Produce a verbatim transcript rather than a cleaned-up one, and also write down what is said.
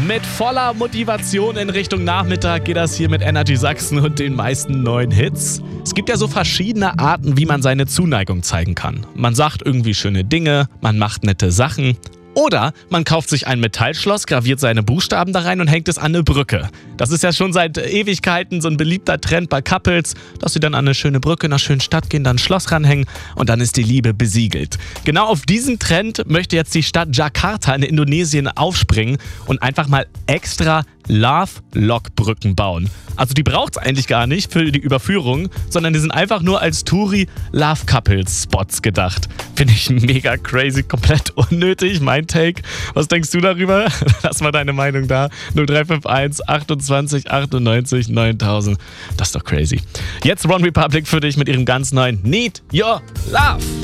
Mit voller Motivation in Richtung Nachmittag geht das hier mit Energy Sachsen und den meisten neuen Hits. Es gibt ja so verschiedene Arten, wie man seine Zuneigung zeigen kann. Man sagt irgendwie schöne Dinge, man macht nette Sachen. Oder man kauft sich ein Metallschloss, graviert seine Buchstaben da rein und hängt es an eine Brücke. Das ist ja schon seit Ewigkeiten so ein beliebter Trend bei Couples, dass sie dann an eine schöne Brücke in einer schönen Stadt gehen, dann ein Schloss ranhängen und dann ist die Liebe besiegelt. Genau auf diesen Trend möchte jetzt die Stadt Jakarta in Indonesien aufspringen und einfach mal extra Love-Lock-Brücken bauen. Also die braucht es eigentlich gar nicht für die Überführung, sondern die sind einfach nur als Touri-Love-Couples-Spots gedacht. Finde ich mega crazy, komplett unnötig, mein Take. Was denkst du darüber? Lass mal deine Meinung da. null drei fünf eins achtundzwanzig achtundneunzig neuntausend. Das ist doch crazy. Jetzt One Republic für dich mit ihrem ganz neuen Need Your Love.